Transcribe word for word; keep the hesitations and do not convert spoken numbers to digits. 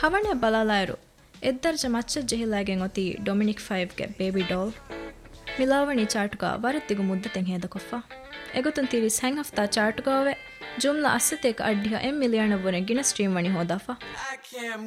ಹವಣೆ ಬಲಾಲಾಯರು ಎದ್ದರ್ಜ ಮಚ್ಚ ಜೆಹಿಲಾಗೆನ್ ಒತಿ Dominic ಫೈವ್ಗೆ baby doll ಮಿಲಾವಣಿ ಚಾಟುಗ ವರತ್ತಿಗು ಮುದ್ದತೆಂ ಹೇದ ಕೊಫ್ಫ ಎಗೊತುನ್ ತಿರಿಸ್ ಹೆಂಗ್ ಹಫ್ತಾ ಚಾಟುಗಾವೆ ಜುಮ್ಲಾ ಅಸ್ಸತೇಕ ಅಡ್ಡಿಹ M ಮಿಲಿಯಣ ವರೆ ಗಿನ ಸ್ಟ್ರೀಮ್ ವಣಿ ಹೋದಾಫ